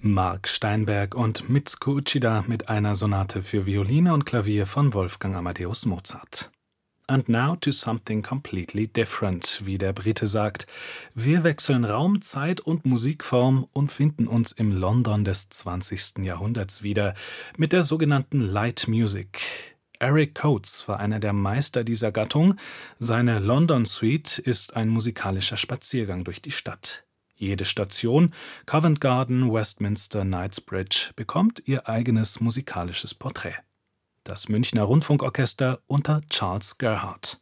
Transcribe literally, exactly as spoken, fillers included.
Mark Steinberg und Mitsuko Uchida mit einer Sonate für Violine und Klavier von Wolfgang Amadeus Mozart. And now to something completely different, wie der Brite sagt. Wir wechseln Raum, Zeit und Musikform und finden uns im London des zwanzigsten Jahrhunderts wieder mit der sogenannten Light Music. Eric Coates war einer der Meister dieser Gattung. Seine London Suite ist ein musikalischer Spaziergang durch die Stadt. Jede Station, Covent Garden, Westminster, Knightsbridge, bekommt ihr eigenes musikalisches Porträt. Das Münchner Rundfunkorchester unter Charles Gerhardt.